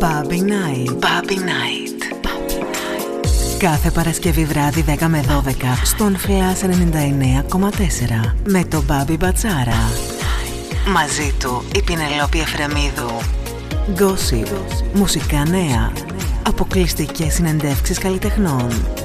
Bobby Night. Bobby Night. Κάθε Παρασκευή βράδυ 10 με 12 στον Flash 99,4 με τον Μπάμπη Μπατσάρα. Μαζί του η Πινελόπη Εφρεμίδου. Gossip, μουσικά νέα, αποκλειστικές συνεντεύξεις καλλιτεχνών.